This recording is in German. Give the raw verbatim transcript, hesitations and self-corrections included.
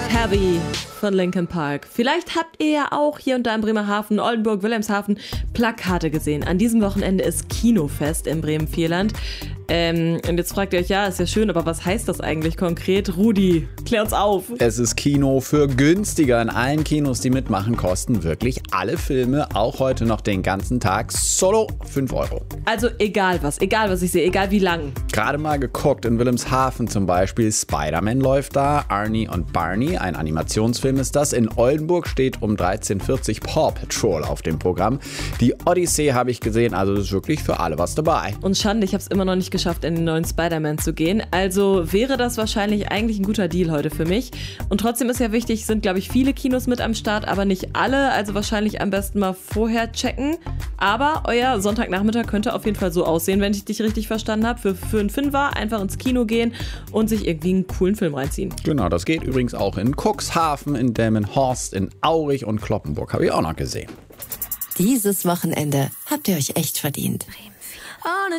Heavy von Linkin Park. Vielleicht habt ihr ja auch hier und da in Bremerhaven, Oldenburg, Wilhelmshaven Plakate gesehen. An diesem Wochenende ist Kinofest in Bremen-Vierland. Ähm, und jetzt fragt ihr euch, ja, ist ja schön, aber was heißt das eigentlich konkret? Rudi, klär uns auf. Es ist Kino für günstiger. In allen Kinos, die mitmachen, kosten wirklich alle Filme, auch heute noch den ganzen Tag, solo fünf Euro. Also egal was, egal was ich sehe, egal wie lang. Gerade mal geguckt, in Wilhelmshaven zum Beispiel, Spider-Man läuft da, Arnie und Barney, ein Animationsfilm ist das. In Oldenburg steht um dreizehn Uhr vierzig Paw Patrol auf dem Programm. Die Odyssee habe ich gesehen, also ist wirklich für alle was dabei. Und Schande, ich habe es immer noch nicht geschafft, in den neuen Spider-Man zu gehen. Also wäre das wahrscheinlich eigentlich ein guter Deal heute für mich. Und trotzdem ist ja wichtig, sind glaube ich viele Kinos mit am Start, aber nicht alle. Also wahrscheinlich am besten mal vorher checken. Aber euer Sonntagnachmittag könnte auf jeden Fall so aussehen, wenn ich dich richtig verstanden habe. Für, für einen Fünfer einfach ins Kino gehen und sich irgendwie einen coolen Film reinziehen. Genau, das geht übrigens auch in Cuxhaven, in Delmenhorst, in Aurich und Cloppenburg. Habe ich auch noch gesehen. Dieses Wochenende habt ihr euch echt verdient.